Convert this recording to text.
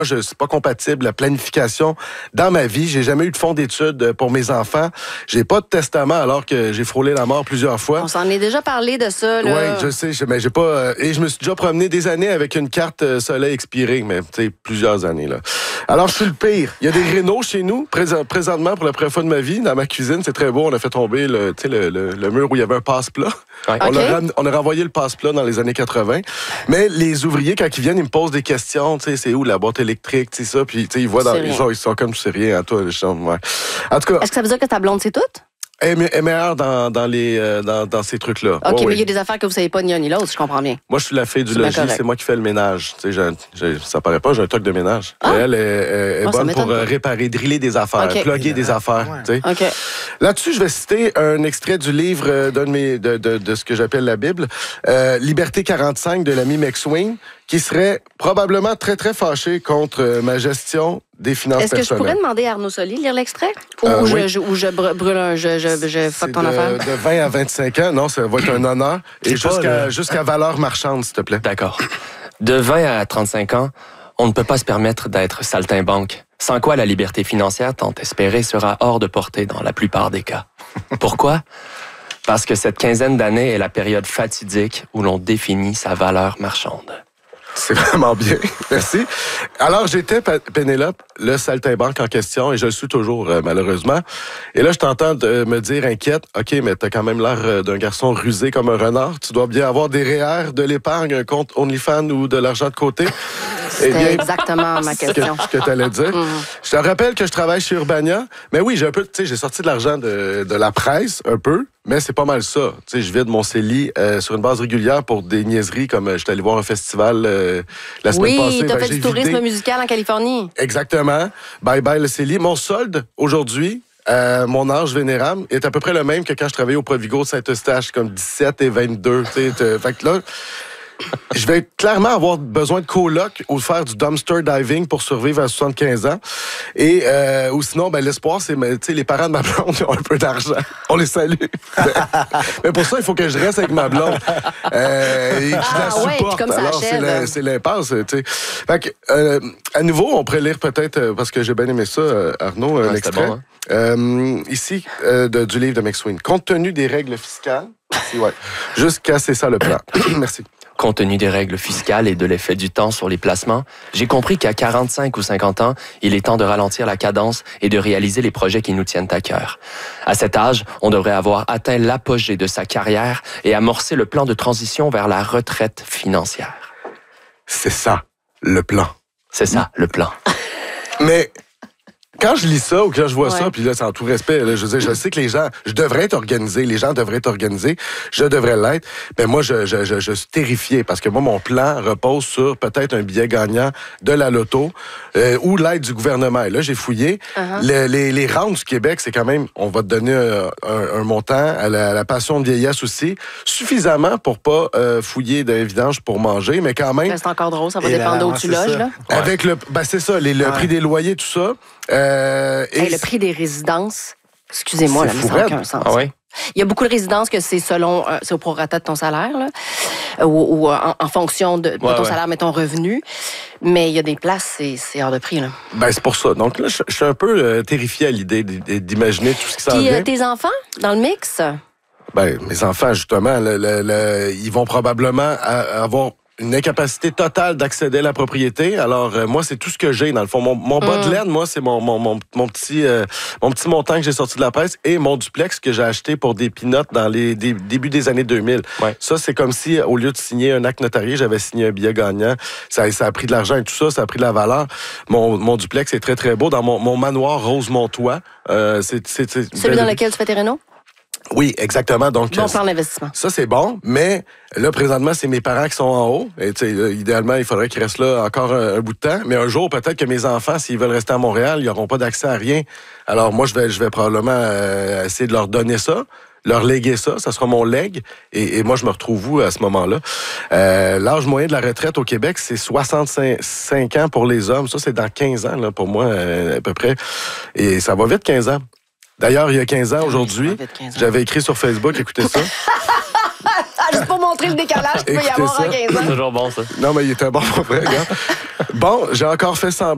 C'est pas compatible, la planification dans ma vie. J'ai jamais eu de fonds d'études pour mes enfants. J'ai pas de testament alors que j'ai frôlé la mort plusieurs fois. On s'en est déjà parlé de ça, là. Oui, je sais, mais j'ai pas... et je me suis déjà promené des années avec une carte soleil expirée, mais tu sais, plusieurs années, là. Alors, je suis le pire. Il y a des rénaux chez nous, présentement, pour la première fois de ma vie, dans ma cuisine. C'est très beau. On a fait tomber le mur où il y avait un passe-plat. Ouais. On a renvoyé le passe-plat dans les années 80. Mais les ouvriers, quand ils viennent, ils me posent des questions. Tu sais, c'est où la boîte électrique, tu sais ça. Puis, tu sais, ils voient dans les gens, ils sont comme, tu sais rien, à toi, ouais. En tout cas. Est-ce que ça veut dire que ta blonde, c'est tout? Elle est meilleure dans ces trucs-là. OK, mais il y a des affaires que vous savez pas ni un ni l'autre, je comprends bien. Moi, je suis la fille du logis, c'est moi qui fais le ménage. Tu sais, ça paraît pas, j'ai un truc de ménage. Ah. Elle est bonne pour réparer, driller des affaires, plugger des affaires. Ouais. Tu sais. Là-dessus, je vais citer un extrait du livre de ce que j'appelle la Bible, Liberté 45 de l'ami McSween, qui serait probablement très, très fâché contre ma gestion des finances personnelles. Est-ce que je pourrais demander à Arnaud Soli de lire l'extrait? Ou je brûle je fuck ton affaire? De 20 à 25 ans, non, ça va être un honneur. Et jusqu'à valeur marchande, s'il te plaît. D'accord. De 20 à 35 ans, on ne peut pas se permettre d'être saltimbanque. Sans quoi la liberté financière tant espérée sera hors de portée dans la plupart des cas. Pourquoi? Parce que cette quinzaine d'années est la période fatidique où l'on définit sa valeur marchande. C'est vraiment bien. Merci. Alors, j'étais, Pénélope, le saltimbanque en question, et je le suis toujours, malheureusement. Et là, je t'entends me dire, inquiète, OK, mais t'as quand même l'air d'un garçon rusé comme un renard. Tu dois bien avoir des REER, de l'épargne, un compte OnlyFans ou de l'argent de côté. C'était exactement ma question. Ce que tu allais dire. Je te rappelle que je travaille chez Urbania. Mais oui, j'ai sorti de l'argent de la presse, un peu. Mais c'est pas mal ça. Tu sais, je vide mon CELI sur une base régulière pour des niaiseries comme j'étais allé voir un festival la semaine passée. Oui, t'as fait du tourisme musical en Californie. Exactement. Bye bye le CELI. Mon solde, aujourd'hui, mon âge vénérable est à peu près le même que quand je travaillais au Provigo de Saint-Eustache, comme 17 et 22. Fait que là, je vais clairement avoir besoin de coloc ou de faire du dumpster diving pour survivre à 75 ans. Et ou sinon, l'espoir, c'est les parents de ma blonde qui ont un peu d'argent. On les salue. Mais pour ça, il faut que je reste avec ma blonde. Et que je la supporte. Comme ça. Alors, c'est l'impasse. Fait que, à nouveau, on pourrait lire peut-être, parce que j'ai bien aimé ça, Arnaud, l'extrait. Bon, hein? Ici, du livre de McSween. Compte tenu des règles fiscales, jusqu'à c'est ça le plan. Merci. Compte tenu des règles fiscales et de l'effet du temps sur les placements, j'ai compris qu'à 45 ou 50 ans, il est temps de ralentir la cadence et de réaliser les projets qui nous tiennent à cœur. À cet âge, on devrait avoir atteint l'apogée de sa carrière et amorcer le plan de transition vers la retraite financière. C'est ça, le plan. C'est ça, le plan. Mais quand je lis ça ou quand je vois ça, puis là, c'est en tout respect, là, je veux dire, je sais que les gens, je devrais être organisé, les gens devraient être organisés, je devrais l'être. Ben moi, je suis terrifié parce que moi, mon plan repose sur peut-être un billet gagnant de la loto ou l'aide du gouvernement. Et là, j'ai fouillé. Les rentes du Québec, c'est quand même, on va te donner un montant à la pension de vieillesse aussi, suffisamment pour pas fouiller d'un vidange pour manger, mais quand même. C'est encore drôle, ça va dépendre d'où tu loges, là. Avec c'est ça, le prix des loyers, tout ça. Le prix des résidences, excusez-moi, là, mais ça n'a aucun sens. Ah ouais? Il y a beaucoup de résidences que c'est selon, c'est au prorata de ton salaire, là, ou en fonction de ton salaire, mais ton revenu. Mais il y a des places, c'est hors de prix, là. C'est pour ça. Donc là, je suis un peu terrifié à l'idée d'imaginer tout ce qui s'en vient. Puis tes enfants, dans le mix? Mes enfants, justement, ils vont probablement avoir une incapacité totale d'accéder à la propriété. Alors, moi, c'est tout ce que j'ai, dans le fond. Mon bas de laine, moi, c'est mon petit montant que j'ai sorti de la presse et mon duplex que j'ai acheté pour des peanuts dans les débuts des années 2000. Ouais. Ça, c'est comme si, au lieu de signer un acte notarié, j'avais signé un billet gagnant. Ça a pris de l'argent et tout ça, ça a pris de la valeur. Mon duplex est très, très beau. Dans mon manoir Rosemont-Toit, celui dans lequel tu fais tes rénaux? Oui, exactement. Donc, bon plan d'investissement. Ça, c'est bon, mais là, présentement, c'est mes parents qui sont en haut. Et idéalement, il faudrait qu'ils restent là encore un bout de temps. Mais un jour, peut-être que mes enfants, s'ils veulent rester à Montréal, ils n'auront pas d'accès à rien. Alors, moi, je vais probablement essayer de leur donner ça, leur léguer ça. Ça sera mon legs. Et moi, je me retrouve où à ce moment-là? L'âge moyen de la retraite au Québec, c'est 65 ans pour les hommes. Ça, c'est dans 15 ans, là, pour moi, à peu près. Et ça va vite, 15 ans. D'ailleurs, il y a 15 ans, aujourd'hui, j'avais écrit sur Facebook, écoutez ça. Juste pour montrer le décalage qu'il peut y avoir en 15 ans. C'est toujours bon, ça. Non, mais il était bon pour vrai, regarde. Bon, j'ai encore fait semblant.